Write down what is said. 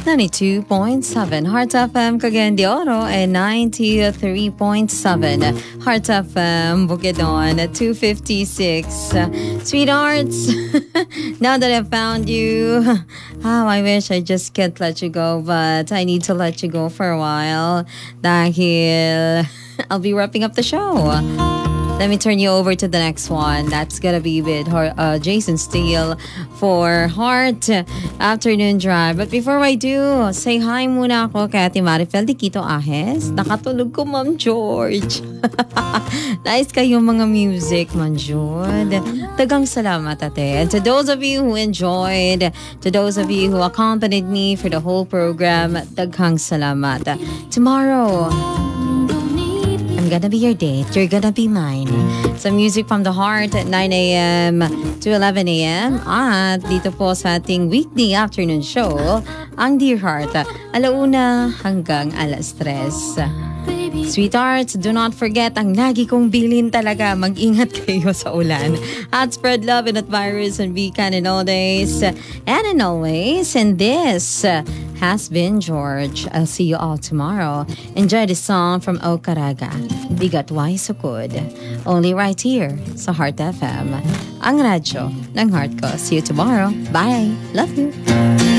92.7 Heart FM Cagayan de Oro and 93.7 Heart FM Bukidnon at 256 Sweethearts. Now that I've found you, I wish I just can't let you go, but I need to let you go for a while dahil I'll be wrapping up the show. Let me turn you over to the next one. That's gonna be with Jason Steele for Heart Afternoon Drive. But before I do, say hi muna ako kay Ate Marifel de Quito Ahes. Nakatulog ko, Ma'am George. Nice kayo mga music, Ma'am Jude. Tagang salamat, Ate. And to those of you who enjoyed, to those of you who accompanied me for the whole program, tagang salamat. Tomorrow, I'm gonna be your date. You're gonna be mine. Some music from the heart at 9 a.m. to 11 a.m. At dito po sa ating weekday afternoon show, ang Dear Heart, alauna hanggang alas 3. Sweethearts, do not forget ang lagi kong bilin talaga. Mag-ingat kayo sa ulan. At spread love and virus and be kind in all days and in always. And this has been George. I'll see you all tomorrow. Enjoy the song from Okaraga, Bigat Why Sukod. Only right here sa Heart FM. Ang radyo ng heart ko. See you tomorrow. Bye. Love you.